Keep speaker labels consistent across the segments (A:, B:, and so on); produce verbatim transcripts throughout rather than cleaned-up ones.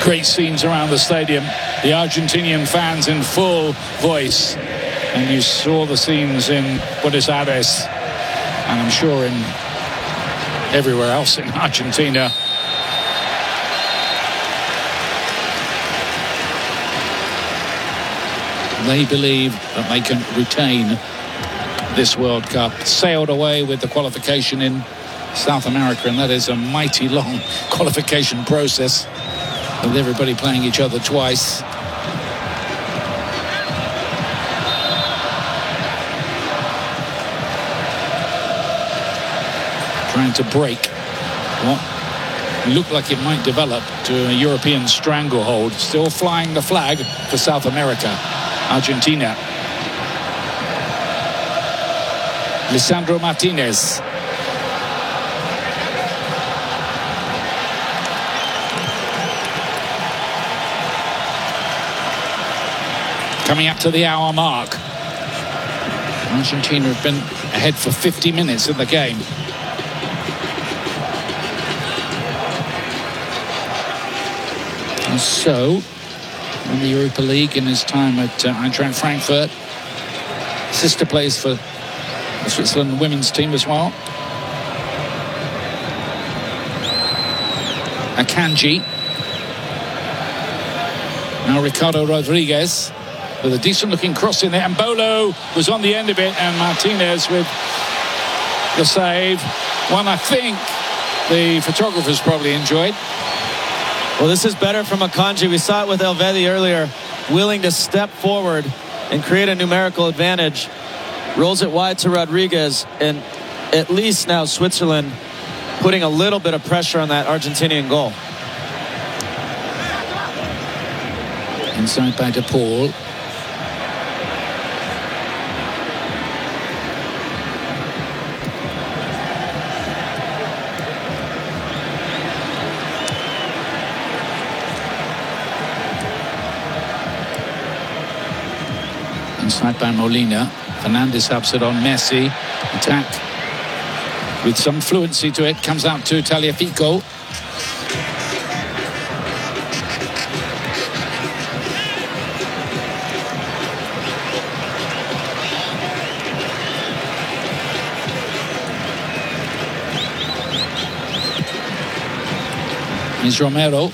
A: Great scenes around the stadium. The Argentinian fans in full voice. And you saw the scenes in Buenos Aires. And I'm sure in everywhere else in Argentina. They believe that they can retain this World Cup. Sailed away with the qualification in South America, and that is a mighty long qualification process with everybody playing each other twice. Trying to break what looked like it might develop to a European stranglehold. Still flying the flag for South America. Argentina. Lisandro Martinez. Coming up to the hour mark. Argentina have been ahead for fifty minutes in the game. And so, in the Europa League, in his time at uh, Eintracht Frankfurt, sister plays for the Switzerland women's team as well. Akanji. Now Ricardo Rodriguez with a decent looking cross in there, and Bolo was on the end of it, and Martinez with the save. One I think the photographers probably enjoyed.
B: Well, this is better from Akanji. We saw it with Elvedi earlier, willing to step forward and create a numerical advantage. Rolls it wide to Rodriguez, and at least now Switzerland putting a little bit of pressure on that Argentinian goal.
A: Inside by De Paul. Inside by Molina. Fernandes helps it on Messi. Attack with some fluency to it. Comes out to Tagliafico. Here's Romero.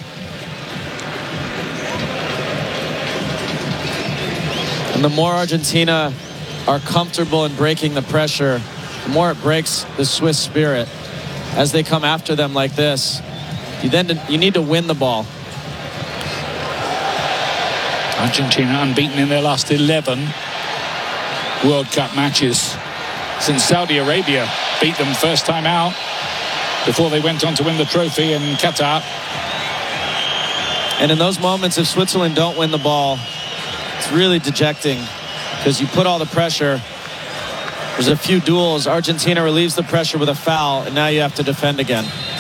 B: And the more Argentina are comfortable in breaking the pressure, the more it breaks the Swiss spirit as they come after them like this. You then you need to win the ball.
A: Argentina unbeaten in their last eleven World Cup matches since Saudi Arabia beat them first time out before they went on to win the trophy in Qatar.
B: And in those moments, if Switzerland don't win the ball, it's really dejecting because you put all the pressure. There's a few duels. Argentina relieves the pressure with a foul, and now you have to defend again.